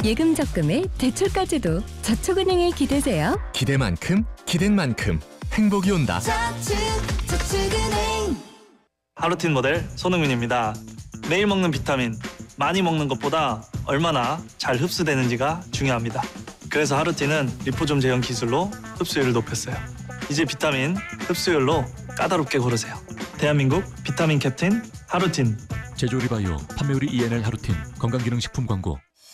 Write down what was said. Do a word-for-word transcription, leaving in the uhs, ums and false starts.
예금 적금에 대출까지도 저축은행에 기대세요. 기대만큼 기댄 만큼 행복이 온다. 저축, 저축은행. 하루틴 모델 손흥민입니다. 매일 먹는 비타민, 많이 먹는 것보다 얼마나 잘 흡수되는지가 중요합니다. 그래서 하루틴은 리포좀 제형 기술로 흡수율을 높였어요. 이제 비타민 흡수율로 까다롭게 고르세요. 대한민국 비타민 캡틴 하루틴. 제조리바이오 판매율이 이엔엘 하루틴 건강기능식품 광고.